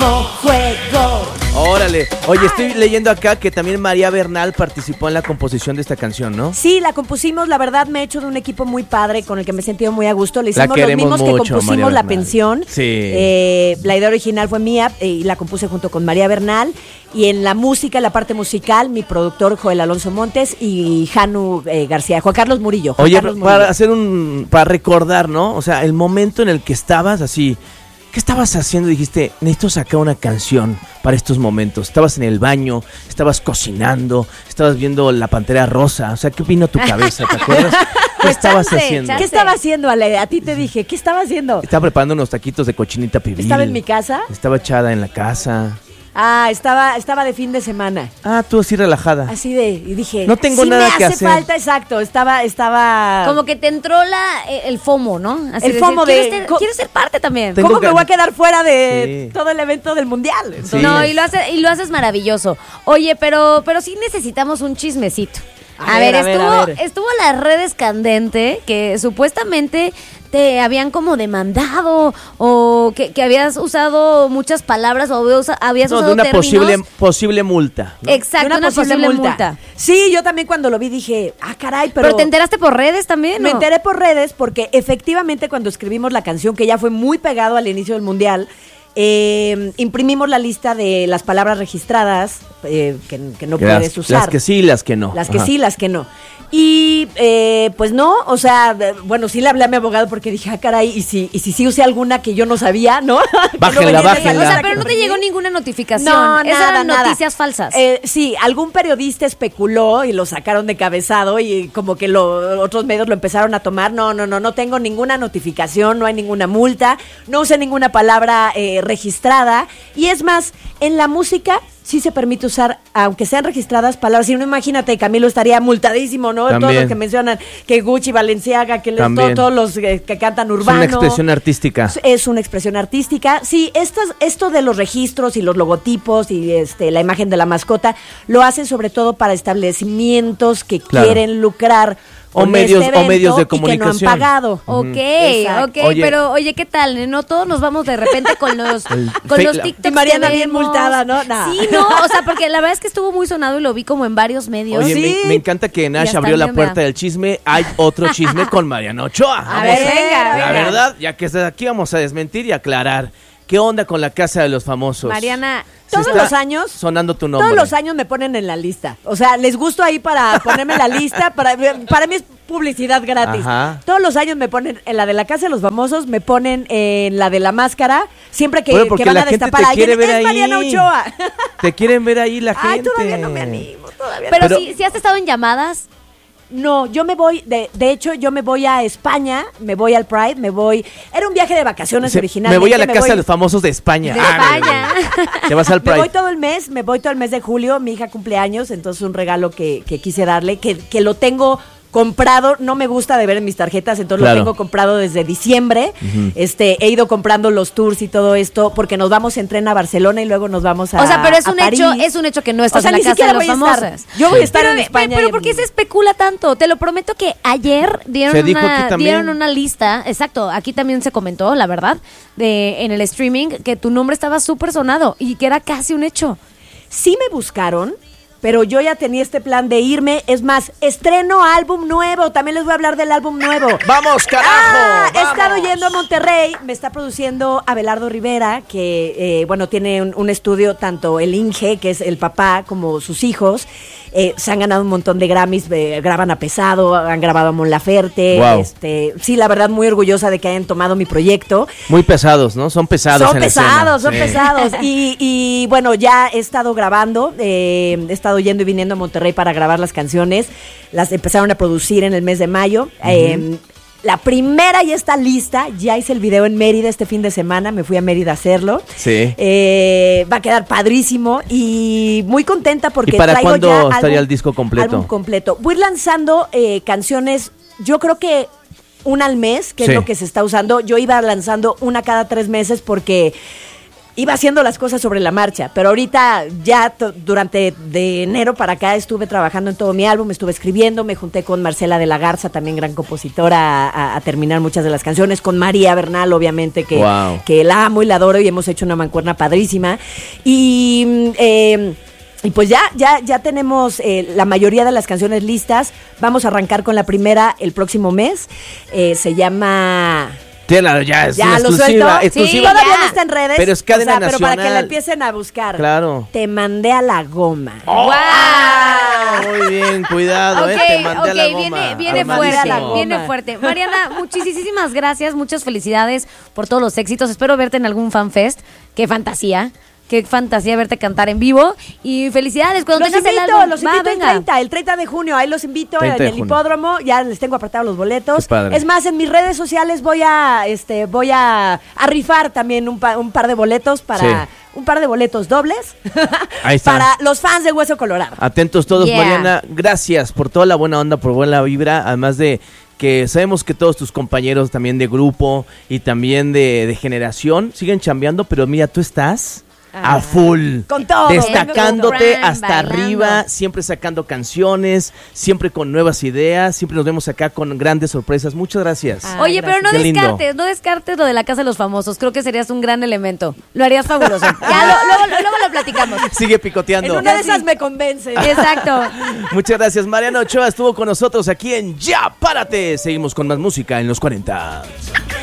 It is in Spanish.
juego. Órale. Oye, estoy leyendo acá que también María Bernal participó en la composición de esta canción, ¿no? Sí, la compusimos, la verdad me he hecho de un equipo muy padre con el que me he sentido muy a gusto. Le hicimos los mismos mucho, que compusimos La Pensión. Sí. La idea original fue mía y la compuse junto con María Bernal. Y en la música, la parte musical, mi productor Joel Alonso Montes y Janu García, Juan Carlos Murillo. Oye, para recordar, ¿no? O sea, el momento en el que estabas así, ¿qué estabas haciendo? Dijiste, necesito sacar una canción para estos momentos. Estabas en el baño, estabas cocinando, estabas viendo La Pantera Rosa. O sea, ¿qué vino a tu cabeza? ¿Te acuerdas? ¿Qué estabas haciendo? ¿Qué estaba haciendo, Ale? A ti te dije, ¿qué estaba haciendo? Estaba preparando unos taquitos de cochinita pibil. ¿Estaba en mi casa? Estaba echada en la casa. Ah, estaba de fin de semana. Ah, tú así relajada. Así y dije, no tengo nada que hacer. Me hace falta, exacto. Estaba. Como que te entró el FOMO, ¿no? Así el FOMO quiero ser parte también. ¿Cómo me voy a quedar fuera de todo el evento del mundial? Entonces, no, y lo haces maravilloso. Oye, pero sí necesitamos un chismecito. A ver, estuvo las redes candente que supuestamente te habían como demandado o que habías usado muchas palabras o habías usado de una términos. posible multa, ¿no? Exacto, una posible multa. Sí, yo también cuando lo vi dije, caray, pero ¿te enteraste por redes también? Me enteré por redes porque efectivamente cuando escribimos la canción, que ya fue muy pegado al inicio del mundial, imprimimos la lista de las palabras registradas que no puedes usar. Las que sí, las que no. Las que sí, las que no. Y pues no, o sea, bueno, sí le hablé a mi abogado porque dije, caray, y si usé alguna que yo no sabía, ¿no? Bájenla. O sea, pero no te llegó ninguna notificación. No, esas eran noticias falsas. Sí, algún periodista especuló y lo sacaron de cabezado y como que otros medios lo empezaron a tomar. No tengo ninguna notificación, no hay ninguna multa, no usé ninguna palabra registrada. Y es más, en la música sí se permite usar, aunque sean registradas, palabras. Si no, imagínate, Camilo estaría multadísimo, ¿no? También. Todos los que mencionan que Gucci, Balenciaga, que todos los que cantan urbano. Es una expresión artística. Es una expresión artística. Sí, esto de los registros y los logotipos y la imagen de la mascota lo hacen sobre todo para establecimientos que quieren lucrar. O medios de comunicación. Y que no han pagado. Ok, oye, pero oye, ¿qué tal? No todos nos vamos de repente con los TikToks. Y Mariana bien multada, ¿no? Nah. Sí, no, o sea, porque la verdad es que estuvo muy sonado y lo vi como en varios medios. Oye, sí. me encanta que Nash abrió la puerta del chisme. Hay otro chisme con Mariana Ochoa. A ver, venga. La verdad, ya que estás aquí, vamos a desmentir y aclarar. ¿Qué onda con la Casa de los Famosos? Mariana, todos los años sonando tu nombre. Todos los años me ponen en la lista. O sea, les gusto ahí para ponerme en la lista. Para mí es publicidad gratis. Ajá. Todos los años me ponen en la de la Casa de los Famosos, me ponen en la de la máscara. Siempre que van a destapar a alguien, es Mariana Ochoa. Te quieren ver ahí la gente. Ay, todavía no me animo. Pero si has estado en llamadas. No, yo me voy, de hecho, yo me voy a España, me voy al Pride, era un viaje de vacaciones originalmente. Me voy a la Casa de los Famosos de España. De España. Te vas al Pride. Me voy todo el mes de julio, mi hija cumple años, entonces un regalo que quise darle, que lo tengo comprado, no me gusta de ver en mis tarjetas, entonces lo tengo comprado desde diciembre. Uh-huh. He ido comprando los tours y todo esto porque nos vamos en tren a Barcelona y luego nos vamos a París. O sea, pero es un hecho que no estás en la Casa de los Famosos. Yo voy a estar en España. Pero ¿por qué se especula tanto? Te lo prometo que ayer dieron una lista, exacto, aquí también se comentó, la verdad, en el streaming, que tu nombre estaba súper sonado y que era casi un hecho. Sí me buscaron, pero yo ya tenía este plan de irme. Es más, estreno álbum nuevo. También les voy a hablar del álbum nuevo. ¡Vamos, carajo! He estado yendo a Monterrey. Me está produciendo Abelardo Rivera, que, tiene un estudio, tanto el Inge, que es el papá, como sus hijos. Se han ganado un montón de Grammys, graban a Pesado, han grabado a Mon Laferte. Wow. Sí, la verdad, muy orgullosa de que hayan tomado mi proyecto. Muy pesados, ¿no? Son pesados. Son pesados. Y bueno, ya he estado grabando, he estado yendo y viniendo a Monterrey para grabar las canciones. Las empezaron a producir en el mes de mayo. Uh-huh. La primera ya está lista, ya hice el video en Mérida este fin de semana, me fui a Mérida a hacerlo. Sí. Va a quedar padrísimo y muy contenta porque ¿Y para traigo cuándo ya estaría el disco completo? Álbum completo. Voy lanzando canciones, yo creo que una al mes, que es lo que se está usando. Yo iba lanzando una cada 3 meses porque iba haciendo las cosas sobre la marcha, pero ahorita ya durante de enero para acá estuve trabajando en todo mi álbum, estuve escribiendo, me junté con Marcela de la Garza, también gran compositora, a terminar muchas de las canciones, con María Bernal, obviamente, que la amo y la adoro y hemos hecho una mancuerna padrísima. Y pues ya tenemos la mayoría de las canciones listas. Vamos a arrancar con la primera el próximo mes. Se llama... Ya es una exclusiva. Sí, todavía no está en redes. Pero es cadena nacional. Pero para que la empiecen a buscar. Claro. Te mandé a la goma. ¡Oh! ¡Wow! Muy bien, cuidado, te mandé a la goma. Viene fuerte. Mariana, muchísimas gracias, muchas felicidades por todos los éxitos. Espero verte en algún fanfest. Qué fantasía verte cantar en vivo. Y felicidades cuando tengas el álbum. Los invito el 30 de junio. Ahí los invito en el hipódromo. Ya les tengo apartados los boletos. Es más, en mis redes sociales voy a rifar también un par de boletos para... Un par de boletos dobles para los fans de Hueso Colorado. Atentos todos, Mariana. Gracias por toda la buena onda, por buena vibra. Además de que sabemos que todos tus compañeros también de grupo y también de generación siguen chambeando, pero mira, tú estás... a full, con todo, destacándote hasta arriba, siempre sacando canciones, siempre con nuevas ideas, siempre nos vemos acá con grandes sorpresas. Muchas gracias. Oye, pero no descartes lo de la Casa de los Famosos. Creo que serías un gran elemento. Lo harías fabuloso. Ya luego lo platicamos. Sigue picoteando. En una de esas me convence. Exacto. Muchas gracias. Mariana Ochoa estuvo con nosotros aquí en Ya Párate. Seguimos con más música en los 40.